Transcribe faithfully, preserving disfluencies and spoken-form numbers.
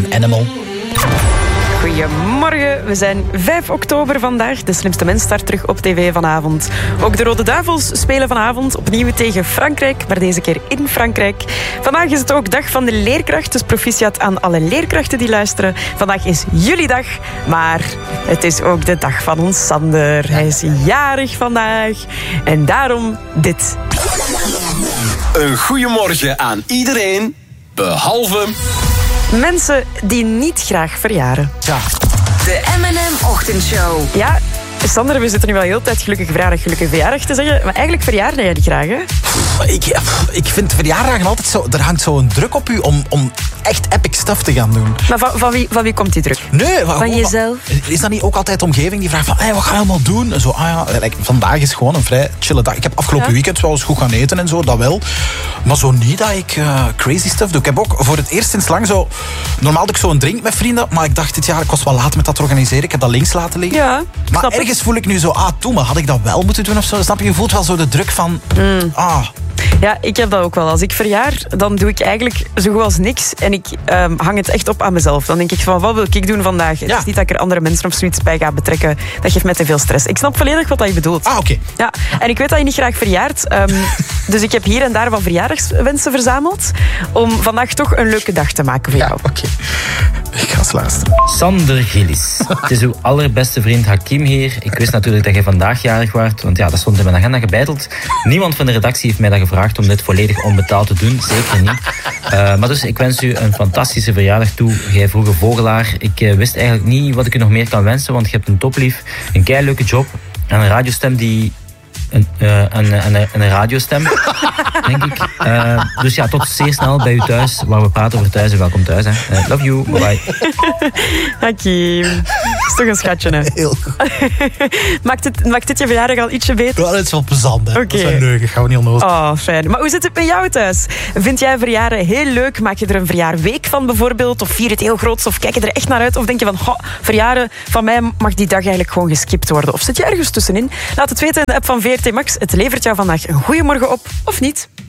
Animal. Goedemorgen, we zijn vijf oktober vandaag. De slimste mens start terug op tv vanavond. Ook de Rode Duivels spelen vanavond opnieuw tegen Frankrijk, maar deze keer in Frankrijk. Vandaag is het ook dag van de leerkracht, dus proficiat aan alle leerkrachten die luisteren. Vandaag is jullie dag, maar het is ook de dag van ons Sander. Hij is jarig vandaag en daarom dit. Een goeiemorgen aan iedereen, behalve... mensen die niet graag verjaren. Ja. De M en M-ochtendshow. Ja, Sander, we zitten nu wel heel de tijd gelukkig verjaardag, gelukkig verjaardag te zeggen. Maar eigenlijk verjaarde jij niet graag, hè? Ik, ik vind verjaardagen altijd zo... Er hangt zo'n druk op u om, om echt epic stuff te gaan doen. Maar van, van, wie, van wie komt die druk? Nee, van gewoon, jezelf? Is dat niet ook altijd de omgeving die vraagt van... Hey, wat ga je allemaal doen? En zo, ah ja, like, vandaag is gewoon een vrij chille dag. Ik heb afgelopen ja. weekend wel eens goed gaan eten en zo, dat wel. Maar zo niet dat ik uh, crazy stuff doe. Ik heb ook voor het eerst sinds lang zo... Normaal doe ik zo een drink met vrienden, maar ik dacht dit jaar, ik was wel laat met dat organiseren. Ik heb dat links laten liggen. Ja, maar ergens het. voel ik nu zo, ah, toe, maar had ik dat wel moeten doen of zo? Snap je? Je voelt wel zo de druk van... Mm. Ah... Ja, ik heb dat ook wel. Als ik verjaar, dan doe ik eigenlijk zo goed als niks. En ik um, hang het echt op aan mezelf. Dan denk ik van, wat wil ik doen vandaag? Het ja. is niet dat ik er andere mensen of zoiets bij ga betrekken. Dat geeft mij te veel stress. Ik snap volledig wat je bedoelt. Ah, oké. Okay. Ja, en ik weet dat je niet graag verjaart. Um, dus ik heb hier en daar wat verjaardagswensen verzameld. Om vandaag toch een leuke dag te maken voor jou. Ja, oké. Okay. Ik ga eens luisteren. Sander Gillis. Het is uw allerbeste vriend Hakim hier. Ik wist natuurlijk dat jij vandaag jarig was. Want ja, dat stond in mijn agenda gebeiteld. Niemand van de redactie heeft mij dat gevraagd om dit volledig onbetaald te doen. Zeker niet. Uh, maar dus, ik wens u een fantastische verjaardag toe. Jij vroege vogelaar. Ik uh, wist eigenlijk niet wat ik u nog meer kan wensen. Want je hebt een toplief, een keileuke job en een radiostem die... Een, uh, een, een, een radiostem, denk ik. Uh, dus ja, tot zeer snel bij u thuis, waar we praten over thuis. En welkom thuis. Hè. Uh, love you, bye bye. Hakim, is toch een schatje, hè? Heel goed. maakt, het, maakt dit je verjaardag al ietsje beter? Ja, dat is wel plezant, hè. Okay. Dat is een leugen, gaan we niet onnozel. Oh, fijn. Maar hoe zit het met jou thuis? Vind jij verjaren heel leuk? Maak je er een verjaarweek van bijvoorbeeld? Of vier het heel groot? Of kijk je er echt naar uit? Of denk je van, oh, verjaren, van mij mag die dag eigenlijk gewoon geskipt worden? Of zit je ergens tussenin? Laat het weten in de app van V R T Max. Het levert jou vandaag een goeiemorgen op, of niet?